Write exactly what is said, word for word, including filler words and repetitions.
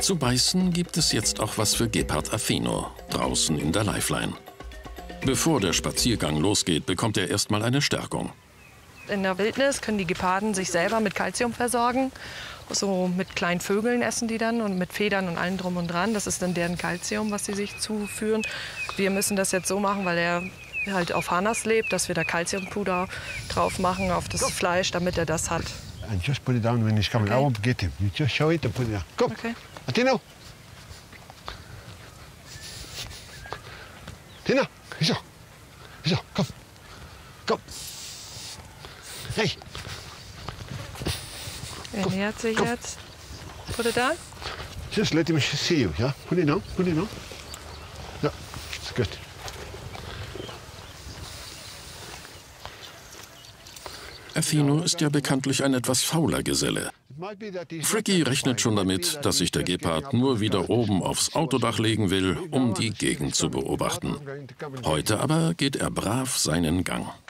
Zu beißen gibt es jetzt auch was für Gepard Affino, draußen in der Lifeline. Bevor der Spaziergang losgeht, bekommt er erstmal eine Stärkung. In der Wildnis können die Geparden sich selber mit Kalzium versorgen. So mit kleinen Vögeln essen die dann und mit Federn und allem drum und dran. Das ist dann deren Kalzium, was sie sich zuführen. Wir müssen das jetzt so machen, weil er halt auf Harnas lebt, dass wir da Kalziumpuder drauf machen auf das Fleisch, damit er das hat. And just put it down when he's coming. Okay. I won't get him. You just show it and put it down. Come. Okay. Tino. Tina. Hier zo. Hier zo. Kom. Kom. Hey. Er nähert sich jetzt. Put it down. Just let him see you, yeah? Put it on. Put it on. Yeah. It's good. Affino ist ja bekanntlich ein etwas fauler Geselle. Frickie rechnet schon damit, dass sich der Gepard nur wieder oben aufs Autodach legen will, um die Gegend zu beobachten. Heute aber geht er brav seinen Gang.